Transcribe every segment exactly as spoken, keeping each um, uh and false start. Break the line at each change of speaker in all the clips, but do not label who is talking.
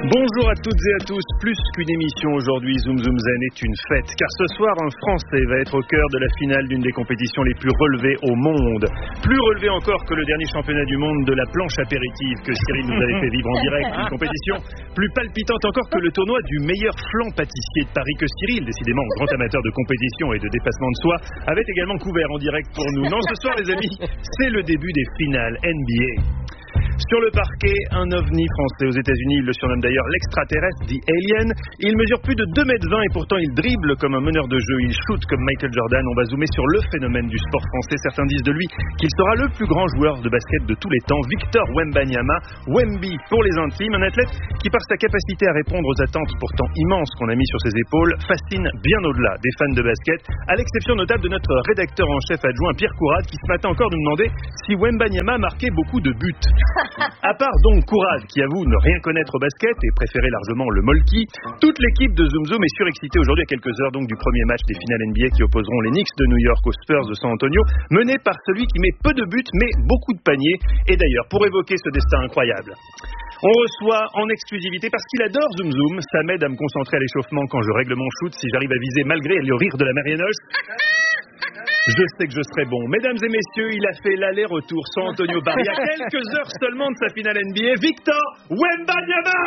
Bonjour à toutes et à tous. Plus qu'une émission aujourd'hui, Zoom Zoom Zen est une fête. Car ce soir, un Français va être au cœur de la finale d'une des compétitions les plus relevées au monde. Plus relevé encore que le dernier championnat du monde de la planche apéritive que Cyril nous avait fait vivre en direct. Une compétition plus palpitante encore que le tournoi du meilleur flan pâtissier de Paris que Cyril, décidément grand amateur de compétition et de dépassement de soi, avait également couvert en direct pour nous. Non, ce soir les amis, c'est le début des finales N B A. Sur le parquet, un ovni français aux États-Unis, il le surnomme d'ailleurs l'extraterrestre, The Alien. Il mesure plus de deux mètres vingt et pourtant il dribble comme un meneur de jeu, il shoot comme Michael Jordan. On va zoomer sur le phénomène du sport français. Certains disent de lui qu'il sera le plus grand joueur de basket de tous les temps, Victor Wembanyama, Wemby pour les intimes, un athlète qui par sa capacité à répondre aux attentes pourtant immenses qu'on a mis sur ses épaules, fascine bien au-delà des fans de basket, à l'exception notable de notre rédacteur en chef adjoint Pierre Courade qui ce matin encore nous demandait si Wembanyama marquait beaucoup de buts. À part donc Courade, qui avoue ne rien connaître au basket et préférer largement le molki, toute l'équipe de Zoom Zoom est surexcitée aujourd'hui à quelques heures donc du premier match des finales N B A qui opposeront les Knicks de New York aux Spurs de San Antonio, menés par celui qui met peu de buts mais beaucoup de paniers. Et d'ailleurs, pour évoquer ce destin incroyable, on reçoit en exclusivité, parce qu'il adore Zoom Zoom, ça m'aide à me concentrer à l'échauffement quand je règle mon shoot, si j'arrive à viser malgré le rire de la Marianoche. Je sais que je serai bon. Mesdames et messieurs, il a fait l'aller-retour San Antonio Bar il y a quelques heures seulement de sa finale N B A. Victor Wembanyama.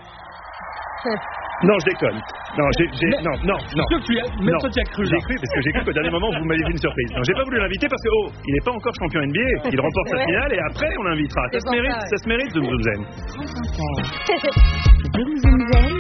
Non, je déconne. Non, j'ai, j'ai, non, non, non.
Je suis sûr que tu as, même
non,
toi tu as cru.
J'ai cru parce que j'ai cru qu'au dernier moment vous m'aviez fait une surprise. Non, j'ai pas voulu l'inviter parce que oh, il n'est pas encore champion N B A. Il remporte sa finale et après on l'invitera. Ça se mérite, ça, ouais. ça se mérite, Zoom Zoom Zen.
Zoom Zoom Zen.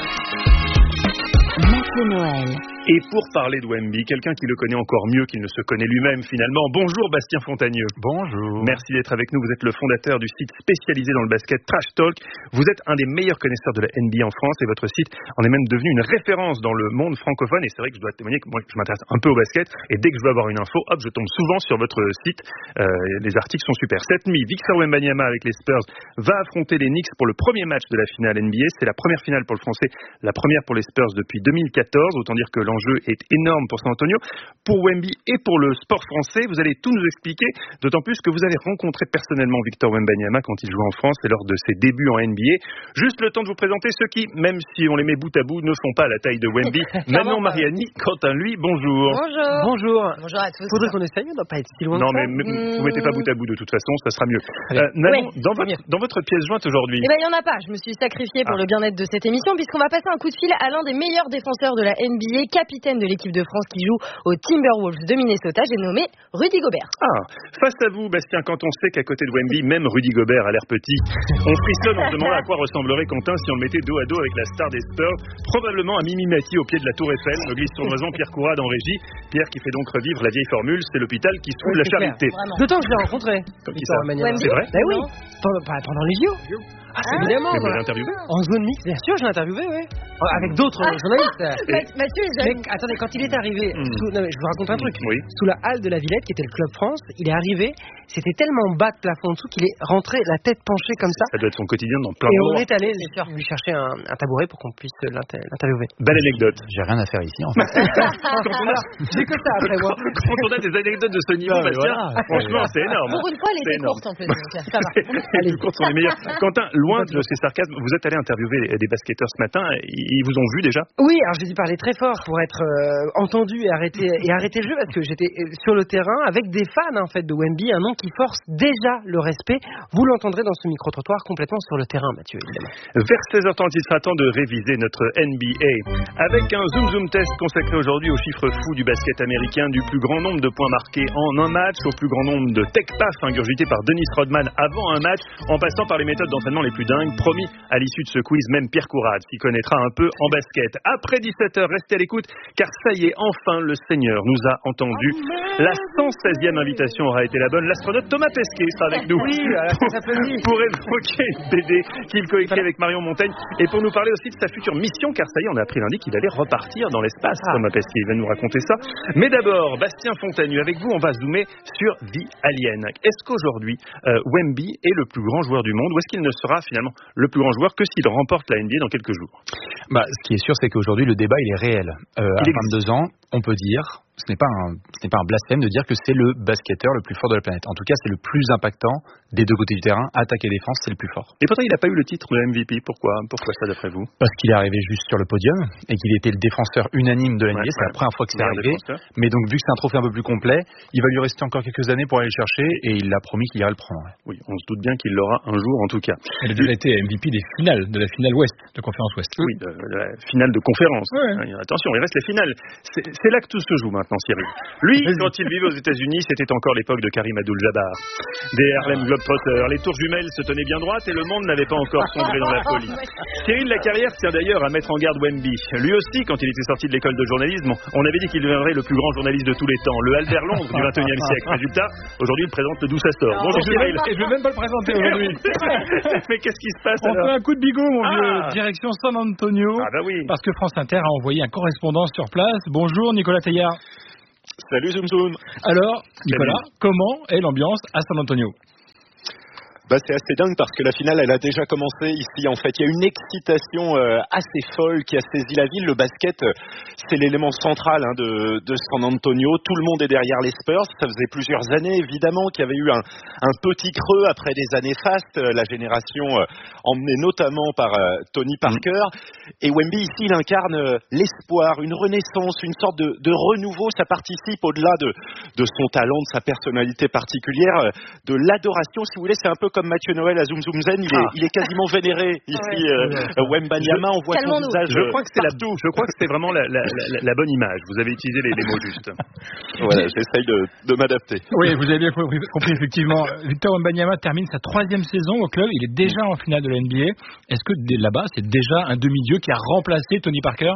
Mathieu Noël.
Et pour parler de Wemby, quelqu'un qui le connaît encore mieux qu'il ne se connaît lui-même finalement. Bonjour Bastien Fontagneux.
Bonjour.
Merci d'être avec nous. Vous êtes le fondateur du site spécialisé dans le basket Trash Talk. Vous êtes un des meilleurs connaisseurs de la N B A en France et votre site en est même devenu une référence dans le monde francophone. Et c'est vrai que je dois témoigner que moi je m'intéresse un peu au basket et dès que je veux avoir une info, hop, je tombe souvent sur votre site. Euh, les articles sont super. Cette nuit, Victor Wembanyama avec les Spurs va affronter les Knicks pour le premier match de la finale N B A. C'est la première finale pour le Français, la première pour les Spurs depuis deux mille quatorze. Autant dire que l'enjeu est énorme pour San Antonio, pour Wemby et pour le sport français. Vous allez tout nous expliquer, d'autant plus que vous avez rencontré personnellement Victor Wembanyama quand il jouait en France et lors de ses débuts en N B A. Juste le temps de vous présenter ceux qui, même si on les met bout à bout, ne font pas la taille de Wemby. Manon Mariani, quant à lui, bonjour.
Bonjour.
Bonjour.
Bonjour à tous.
Faudrait qu'on essaye, on ne doit pas être si loin.
Non,
de ça.
mais
mmh.
vous mettez pas bout à bout de toute façon, ça sera mieux. Euh, Manon,
oui,
dans, votre, dans votre pièce jointe aujourd'hui.
Eh ben, il n'y en a pas. Je me suis sacrifiée pour ah. le bien-être de cette émission puisqu'on va passer un coup de fil à l'un des meilleurs défenseurs de la N B A, capitaine de l'équipe de France qui joue aux Timberwolves de Minnesota. J'ai nommé Rudy Gobert.
Ah, face à vous, Bastien, quand on sait qu'à côté de Wemby, même Rudy Gobert a l'air petit, on frissonne, on se demande à quoi ressemblerait Quentin si on le mettait dos à dos avec la star des Spurs, probablement à Mimi Mati au pied de la Tour Eiffel, me glisse sournoisement Pierre Courade en régie. Pierre qui fait donc revivre la vieille formule, c'est l'hôpital qui se fout de la charité.
D'autant que je l'ai rencontré.
Comme qui ça
C'est vrai? Ben oui. Pendant, pendant les J O. Ah,
ah,
évidemment.
Vous l'avez interviewé
en zone mixte, bien sûr, je l'ai interviewé, oui. Avec d'autres ah, journalistes.
Et... Mathieu,
mais attendez, quand il est arrivé, mm. sous, non, mais je vous raconte un truc.
Oui.
Sous la halle de la Villette, qui était le Club France, il est arrivé, c'était tellement bas de plafond en dessous qu'il est rentré la tête penchée comme ça.
Ça doit être son quotidien dans plein
de
Et
on est allé lui chercher un, un tabouret pour qu'on puisse l'interviewer.
Belle anecdote.
J'ai rien à faire ici, en fait.
Quand on a... J'ai que ça après moi.
Quand on a des anecdotes de ce niveau, non, Bastien, voilà. Franchement, c'est énorme.
Pour une fois, elle était courte en plus. Ça va.
Les courtes sont les meilleures. Quentin, loin de ces sarcasmes, vous êtes allé interviewer des basketteurs ce matin. Ils vous ont vu déjà?
Oui, alors j'ai dû parler très fort pour être euh, entendu et arrêter, et arrêter le jeu parce que j'étais sur le terrain avec des fans en fait de Wemby, un nom qui force déjà le respect. Vous l'entendrez dans ce micro-trottoir complètement sur le terrain, Mathieu, évidemment.
Vers seize heures trente, il sera temps de réviser notre N B A avec un Zoom Zoom test consacré aujourd'hui aux chiffres fous du basket américain, du plus grand nombre de points marqués en un match au plus grand nombre de tech-paf ingurgités par Dennis Rodman avant un match, en passant par les méthodes d'entraînement les plus dingues. Promis, à l'issue de ce quiz, même Pierre Courade s'y connaîtra un peu en basket. Après dix-sept heures, restez à l'écoute, car ça y est, enfin, le Seigneur nous a entendus. La cent seizième invitation aura été la bonne. L'astronaute Thomas Pesquet sera avec nous
oui,
pour, pour évoquer une B D qu'il coécrit avec Marion Montaigne et pour nous parler aussi de sa future mission, car ça y est, on a appris lundi qu'il allait repartir dans l'espace. Ah. Thomas Pesquet, il va nous raconter ça. Mais d'abord, Bastien Fontagneux, avec vous, on va zoomer sur The Alien. Est-ce qu'aujourd'hui, euh, Wemby est le plus grand joueur du monde, ou est-ce qu'il ne sera finalement le plus grand joueur que s'il remporte la N B A dans quelques jours?
Bah, ce qui est sûr, c'est qu'aujourd'hui, le débat, il est réel. Euh, à vingt-deux ans, on peut dire, ce n'est pas un, ce n'est pas un blasphème de dire que c'est le basketteur le plus fort de la planète. En tout cas, c'est le plus impactant des deux côtés du terrain. Attaque et défense, c'est le plus fort.
Et pourtant, il n'a pas eu le titre de M V P. Pourquoi Pourquoi ça, d'après vous?
Parce qu'il est arrivé juste sur le podium et qu'il était le défenseur unanime de l'N B A.
Ouais,
c'est
ouais.
la première fois que c'est
Meilleur
arrivé.
défenseur.
Mais donc, vu que c'est un trophée un peu plus complet, il va lui rester encore quelques années pour aller le chercher et il a promis qu'il irait le prendre.
Oui, on se doute bien qu'il l'aura un jour, en tout cas.
Il a déjà été M V P des finales, de la finale Ouest, de conférence Ouest.
Oui, de, de la finale de conférence.
Ouais.
Attention, il reste les finales. C'est, c'est là que tout se joue maintenant, Cyril. Lui, quand il vivait aux États-Unis, c'était encore l'époque de Karim Abdul-Jabbar. Des Harlem Globetrotters, les tours jumelles se tenaient bien droites et le monde n'avait pas encore sombré dans la folie. Cyril, la carrière tient d'ailleurs à mettre en garde Wemby. Lui aussi, quand il était sorti de l'école de journalisme, on avait dit qu'il deviendrait le plus grand journaliste de tous les temps, le Albert Londres du vingt et unième siècle. Résultat, aujourd'hui, il présente le Doux Astor. Bonjour Cyril.
Et je vais même pas le présenter aujourd'hui.
Mais qu'est-ce qui se passe
On
alors?
fait un coup de bigot, mon
Ah.
vieux. Direction San Antonio.
Ah bah oui.
Parce que France Inter a envoyé un correspondant sur place. Bonjour Nicolas Teillard.
Salut Zoom Zoom.
Alors, Nicolas,
Salut.
comment est l'ambiance à San Antonio?
Bah, c'est assez dingue parce que la finale, elle a déjà commencé ici. En fait, il y a une excitation euh, assez folle qui a saisi la ville. Le basket, euh, c'est l'élément central hein, de, de San Antonio. Tout le monde est derrière les Spurs. Ça faisait plusieurs années, évidemment, qu'il y avait eu un, un petit creux après des années fastes. Euh, la génération euh, emmenée notamment par euh, Tony Parker. Et Wemby, ici, il incarne euh, l'espoir, une renaissance, une sorte de, de renouveau. Ça participe au-delà de, de son talent, de sa personnalité particulière, euh, de l'adoration, si vous voulez. C'est un peu comme Mathieu Noël à Zoom Zoom Zen, il est,
Ah.
il est quasiment vénéré ici. Euh, Wembanyama, on voit son
Calmons-nous.
visage.
Je crois que c'est la,
partout.
je crois que c'était vraiment la, la, la, la bonne image. Vous avez utilisé les, les mots justes.
Voilà, j'essaye de, de m'adapter.
Oui, vous avez bien compris, compris, effectivement. Victor Wembanyama termine sa troisième saison au club. Il est déjà en finale de la N B A. Est-ce que dès là-bas, c'est déjà un demi-dieu qui a remplacé Tony Parker?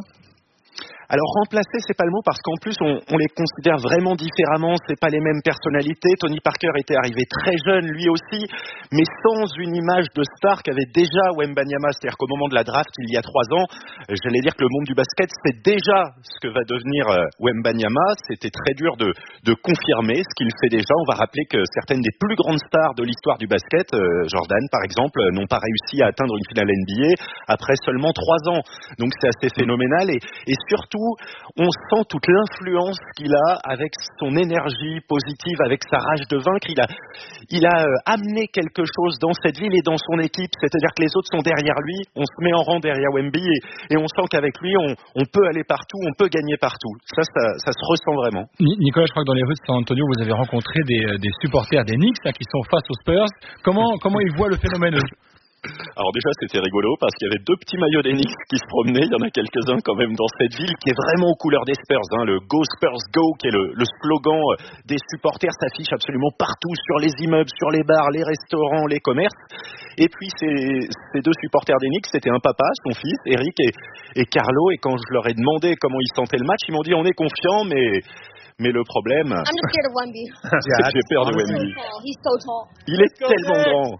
Alors remplacer, c'est pas le mot parce qu'en plus on, on les considère vraiment différemment. C'est pas les mêmes personnalités. Tony Parker était arrivé très jeune lui aussi, mais sans une image de star qu'avait déjà Wembanyama. C'est-à-dire qu'au moment de la draft il y a trois ans, j'allais dire que le monde du basket c'est déjà ce que va devenir euh, Wembanyama. C'était très dur de, de confirmer ce qu'il fait déjà. On va rappeler que certaines des plus grandes stars de l'histoire du basket, euh, Jordan par exemple, n'ont pas réussi à atteindre une finale N B A après seulement trois ans. Donc c'est assez phénoménal et, et surtout on sent toute l'influence qu'il a avec son énergie positive, avec sa rage de vaincre. Il a, il a euh, amené quelque chose dans cette ville et dans son équipe, c'est-à-dire que les autres sont derrière lui, on se met en rang derrière Wemby et, et on sent qu'avec lui, on, on peut aller partout, on peut gagner partout. Ça, ça, ça se ressent vraiment.
Nicolas, je crois que dans les rues de San Antonio, vous avez rencontré des, des supporters des Knicks là, qui sont face aux Spurs. Comment, comment ils voient le phénomène?
Alors déjà, c'était rigolo parce qu'il y avait deux petits maillots d'Enix qui se promenaient. Il y en a quelques-uns quand même dans cette ville qui est vraiment aux couleurs des Spurs. Hein. Le Go Spurs Go, qui est le, le slogan des supporters, s'affiche absolument partout sur les immeubles, sur les bars, les restaurants, les commerces. Et puis ces, ces deux supporters d'Enix, c'était un papa, son fils, Eric et, et Carlo. Et quand je leur ai demandé comment ils sentaient le match, ils m'ont dit on est confiants, mais... Mais le problème,
I'm just scared of Wemby.
c'est que j'ai peur de Wemby.
He's so tall.
Il est tellement grand.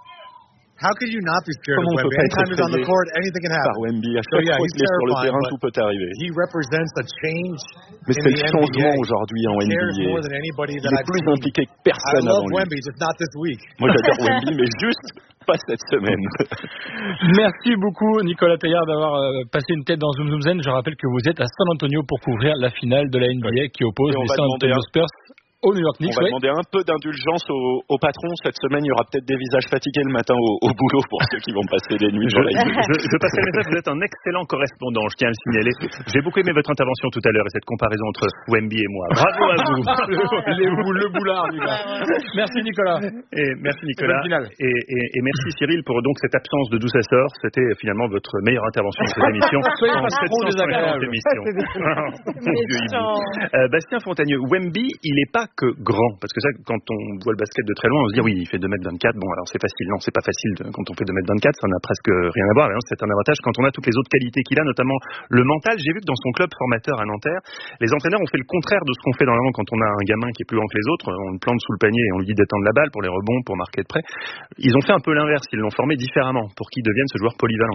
How could you not be scared
Comment
of
on peut
Wemby?
pas être
Anytime he's on the
effrayé
court, anything can
par
happen.
Wemby? À
So
chaque
yeah,
fois
he's
qu'il est sur le
terrifying,
terrain,
but
tout peut arriver.
he represents a change
Mais
in
c'est
the
le
N B A.
changement aujourd'hui en
He
N B
cares
A.
more than anybody
Il
that
est
I've
plus
seen.
impliqué que
I
personne
love
avant lui.
Wemby, just not this week.
Moi j'adore Wemby, mais juste pas cette semaine.
Merci beaucoup Nicolas Teillard d'avoir euh, passé une tête dans Zoom Zoom Zen. Je rappelle que vous êtes à San Antonio pour couvrir la finale de la N B A qui oppose
Et on
les
va
San
demander
Antonio
un-
Spurs au New York
On
Knicks.
va
Ouais.
demander un peu d'indulgence au, au patron. Cette semaine, il y aura peut-être des visages fatigués le matin au, au boulot pour ceux qui vont passer des nuits
Je,
sur la N B A.
je, je passe le message, vous êtes un excellent correspondant, je tiens à le signaler. J'ai beaucoup aimé votre intervention tout à l'heure et cette comparaison entre Wemby et moi. Bravo à vous.
Les bou- le boulard, du gars. Merci Nicolas.
Et merci Nicolas.
Bonne finale.
Et, et, et merci Cyril pour donc cette absence de Doux Assor. C'était finalement votre meilleure intervention de cette émission.
Soyez
En
pas
sept
trop
cent cinquante
désagréable.
émissions. Mon Dieu, hibou. Euh, Bastien Fontagneux, Wemby, il n'est pas que grand. Parce que ça, quand on voit le basket de très loin, on se dit oui, il fait deux mètres vingt-quatre. Bon, alors c'est facile. Non, c'est pas facile de- quand on fait deux mètres vingt-quatre. Ça n'a presque rien à voir. Mais non, c'est un avantage quand on a toutes les autres qualités qu'il a, notamment le mental. J'ai vu que dans son club formateur à Nanterre, les entraîneurs ont fait le contraire de ce qu'on fait normalement quand on a un gamin qui est plus grand que les autres. On le plante sous le panier et on lui dit d'étendre la balle pour les rebonds, pour marquer de près. Ils ont fait un peu l'inverse. Ils l'ont formé différemment pour qu'il devienne ce joueur polyvalent qu'il est.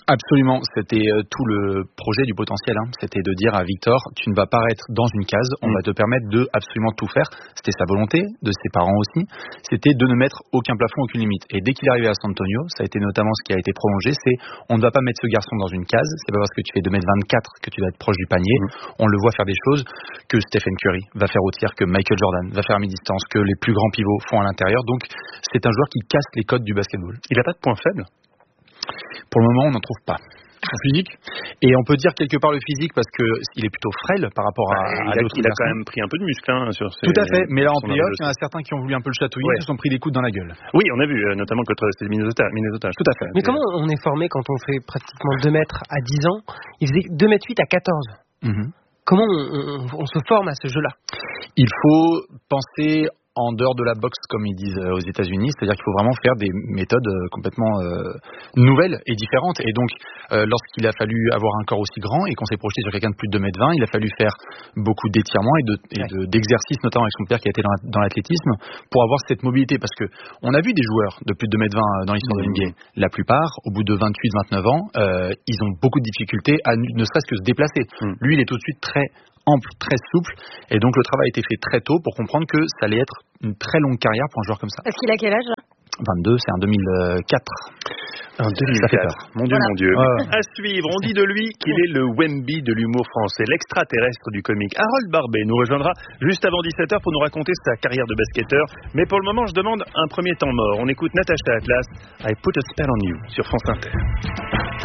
Absolument, c'était euh, tout le projet du potentiel. Hein. C'était de dire à Victor, tu ne vas pas être dans une case, on mmh. va te permettre de absolument tout faire. C'était sa volonté, de ses parents aussi. C'était de ne mettre aucun plafond, aucune limite. Et dès qu'il est arrivé à San Antonio, ça a été notamment ce qui a été prolongé, c'est on ne va pas mettre ce garçon dans une case. C'est pas parce que tu fais deux mètres vingt-quatre que tu vas être proche du panier. Mmh. On le voit faire des choses que Stephen Curry va faire au tir, que Michael Jordan va faire à mi-distance, que les plus grands pivots font à l'intérieur. Donc c'est un joueur qui casse les codes du basketball.
Il n'a pas de point faible?
Pour le moment, on n'en trouve pas. Son physique, et on peut dire quelque part le physique parce que il est plutôt frêle par rapport à,
bah,
à
il a,
d'autres
il a
personnes.
quand même pris un peu de muscle hein, sur ses,
tout à fait, mais là en playoff il y en a certains qui ont voulu un peu le chatouiller, ouais. Ils se sont pris des coups dans la gueule.
Oui, on a vu euh, notamment contre Minnesota, Minnesota.
Tout à fait.
Mais comment on est formé quand on fait pratiquement deux mètres à dix ans? Il faisait deux mètres huit à quatorze. Mm-hmm. Comment on, on, on se forme à ce jeu-là?
Il faut penser en dehors de la boxe, comme ils disent aux États-Unis, c'est-à-dire qu'il faut vraiment faire des méthodes complètement euh, nouvelles et différentes. Et donc, euh, lorsqu'il a fallu avoir un corps aussi grand et qu'on s'est projeté sur quelqu'un de plus de deux mètres vingt, il a fallu faire beaucoup d'étirements et, de, et de, d'exercices, notamment avec son père qui a été dans, la, dans l'athlétisme, pour avoir cette mobilité. Parce que on a vu des joueurs de plus de deux mètres vingt dans l'histoire mmh. de l'N B A. La plupart, au bout de vingt-huit vingt-neuf ans, euh, ils ont beaucoup de difficultés à ne serait-ce que se déplacer. Mmh. Lui, il est tout de suite très ample, très souple, et donc le travail a été fait très tôt pour comprendre que ça allait être une très longue carrière pour un joueur comme ça.
Parce qu'il a quel âge?
vingt-deux, c'est en deux mille quatre.
En deux mille quatre. Mon Dieu, voilà. mon Dieu. Ah. À suivre, on dit de lui qu'il est le Wemby de l'humour français, l'extraterrestre du comique. Harold Barbet nous rejoindra juste avant dix-sept heures pour nous raconter sa carrière de basketteur. Mais pour le moment, je demande un premier temps mort. On écoute Natacha Atlas, I Put a Spell on You sur France Inter.